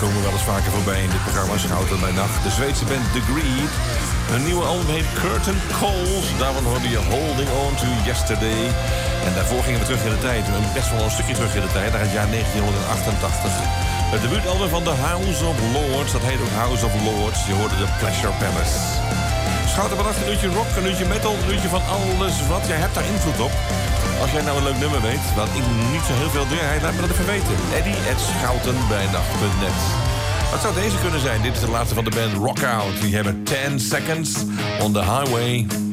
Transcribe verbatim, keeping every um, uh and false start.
komen wel eens vaker voorbij in dit programma Schouten bij Nacht. De Zweedse band Degree. Hun nieuwe album heet Curtain Calls. Daarvan hoorde je Holding On To Yesterday. En daarvoor gingen we terug in de tijd. Best wel een stukje terug in de tijd, naar het jaar negentien achtentachtig. Het debuutalbum van The House of Lords. Dat heet ook House of Lords. Je hoorde de Pleasure Palace. Schouten vannacht een uurtje rock, een uurtje metal, een uurtje van alles wat. Jij hebt daar invloed op. Als jij nou een leuk nummer weet, wat ik niet zo heel veel doe, laat me dat even weten. Eddie at schoutenbijnacht punt net. Wat zou deze kunnen zijn? Dit is de laatste van de band Rock Out. Die hebben ten seconds on the Highway.